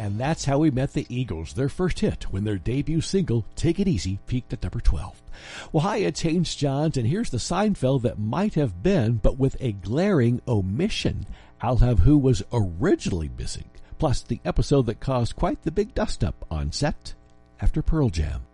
And that's how we met the Eagles. Their first hit when their debut single, Take It Easy, peaked at number 12. Well, hi, it's Haynes Johns, and here's the Seinfeld that might have been, but with a glaring omission. I'll have who was originally missing, plus the episode that caused quite the big dust-up on set after Pearl Jam.